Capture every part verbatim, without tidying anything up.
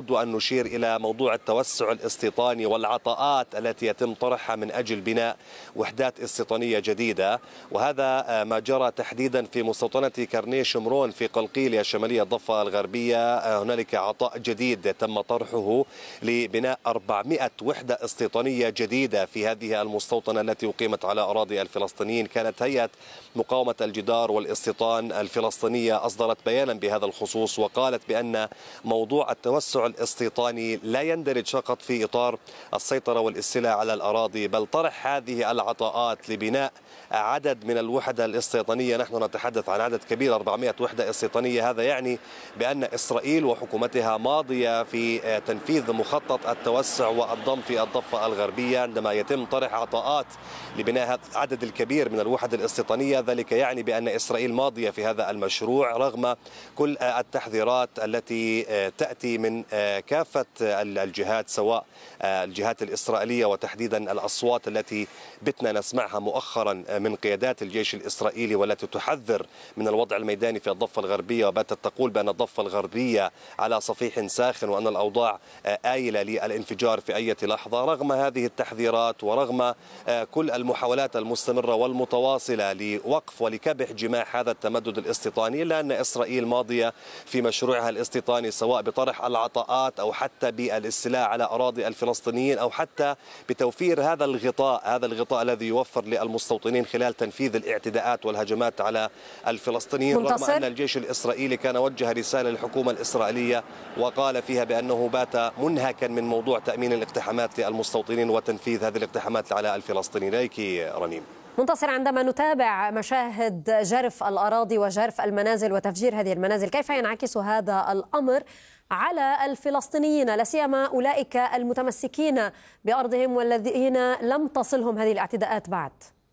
نود أن نشير إلى موضوع التوسع الاستيطاني والعطاءات التي يتم طرحها من أجل بناء وحدات استيطانية جديدة، وهذا ما جرى تحديدا في مستوطنة كرني شمرون في قلقيلية الشمالية الضفة الغربية. هنالك عطاء جديد تم طرحه لبناء أربعمائة وحدة استيطانية جديدة في هذه المستوطنة التي أقيمت على أراضي الفلسطينيين. كانت هيئة مقاومة الجدار والاستيطان الفلسطينية أصدرت بيانا بهذا الخصوص، وقالت بأن موضوع التوسع الاستيطاني لا يندرج فقط في إطار السيطرة والاستيلاء على الأراضي، بل طرح هذه العطاءات لبناء عدد من الوحدة الاستيطانية. نحن نتحدث عن عدد كبير، أربعمائة وحدة استيطانية. هذا يعني بأن إسرائيل وحكومتها ماضية في تنفيذ مخطط التوسع والضم في الضفة الغربية. عندما يتم طرح عطاءات لبناء هذا العدد الكبير من الوحد الاستيطانية، ذلك يعني بأن إسرائيل ماضية في هذا المشروع رغم كل التحذيرات التي تأتي من كافة الجهات، سواء الجهات الإسرائيلية وتحديدا الأصوات التي بتنا نسمعها مؤخرا من قيادات الجيش الإسرائيلي والتي تحذر من الوضع الميداني في الضفة الغربية، وباتت تقول بأن الضفة الغربية على صفيح ساخن وأن الأوضاع آيلة للانفجار في أي لحظة. رغم هذه التحذيرات ورغم كل المحاولات المستمرة والمتواصلة لوقف ولكبح جماح هذا التمدد الاستيطاني، إلا أن إسرائيل ماضية في مشروعها الاستيطاني، سواء بطرح العطاءات أو حتى بالاستيلاء على أراضي الفلسطينيين أو حتى بتوفير هذا الغطاء هذا الغطاء الذي يوفر للمستوطنين خلال تنفيذ الاعتداءات والهجمات على الفلسطينيين. رغم أن الجيش الإسرائيلي كان وجه رسالة للحكومة الإسرائيلية وقال فيها بأنه بات منهكا من موضوع تأمين الاقتحامات للمستوطنين وتنفيذ هذه الاقتحامات على الفلسطينيين. إليك رنيم. منتصر، عندما نتابع مشاهد جرف الأراضي وجرف المنازل وتفجير هذه المنازل، كيف ينعكس هذا الأمر على الفلسطينيين، لا سيما أولئك المتمسكين بأرضهم والذين لم تصلهم هذه الاعتداءات بعد؟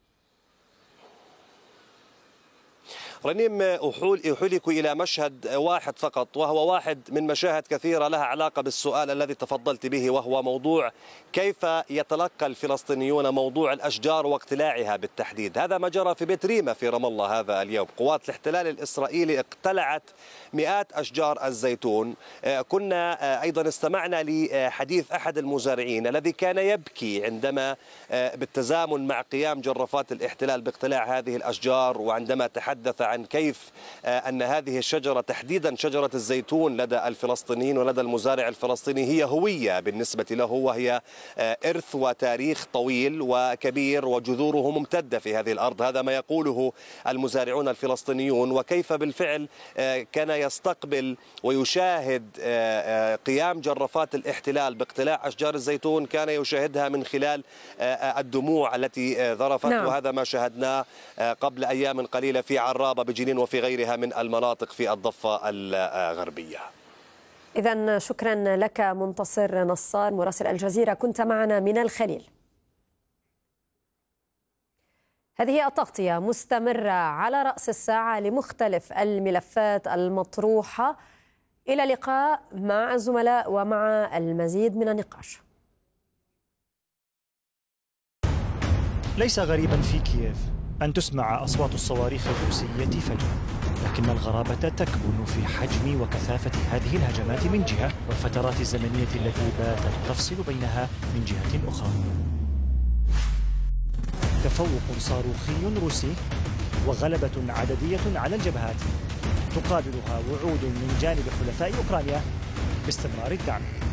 رنيم، أحولك إلى مشهد واحد فقط، وهو واحد من مشاهد كثيرة لها علاقة بالسؤال الذي تفضلت به، وهو موضوع كيف يتلقى الفلسطينيون موضوع الأشجار واقتلاعها بالتحديد. هذا ما جرى في بيت ريمة في رام الله هذا اليوم. قوات الاحتلال الإسرائيلي اقتلعت مئات أشجار الزيتون. كنا أيضا استمعنا لحديث أحد المزارعين الذي كان يبكي عندما بالتزامن مع قيام جرافات الاحتلال باقتلاع هذه الأشجار، وعندما تحدث عن كيف أن هذه الشجرة تحديدا شجرة الزيتون لدى الفلسطينيين ولدى المزارع الفلسطيني هي هوية بالنسبة له، وهي إرث وتاريخ طويل وكبير وجذوره ممتدة في هذه الأرض. هذا ما يقوله المزارعون الفلسطينيون، وكيف بالفعل كان يستقبل ويشاهد قيام جرافات الاحتلال باقتلاع أشجار الزيتون، كان يشاهدها من خلال الدموع التي ذرفت. نعم. وهذا ما شاهدناه قبل أيام قليلة في عرابة بجنين وفي غيرها من المناطق في الضفة الغربية. إذن شكرا لك منتصر نصار مراسل الجزيرة، كنت معنا من الخليل. هذه التغطية مستمرة على رأس الساعة لمختلف الملفات المطروحة. إلى اللقاء مع الزملاء ومع المزيد من النقاش. ليس غريبا في كييف أن تسمع أصوات الصواريخ الروسية فجأة، لكن الغرابة تكمن في حجم وكثافة هذه الهجمات من جهة، والفترات الزمنية التي باتت تفصل بينها من جهة أخرى. تفوق صاروخي روسي وغلبة عددية على الجبهات تقابلها وعود من جانب حلفاء أوكرانيا باستمرار الدعم.